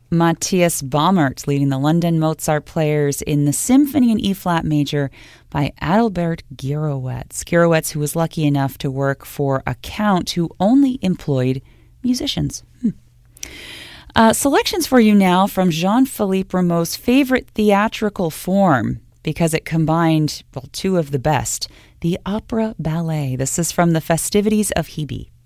Matthias Baumert leading the London Mozart Players in the Symphony in E-flat major by Adalbert Gierowetz. Gierowetz, who was lucky enough to work for a count who only employed musicians. Selections for you now from Jean-Philippe Rameau's favorite theatrical form, because it combined, two of the best, the opera ballet. This is from the Festivities of Hebe.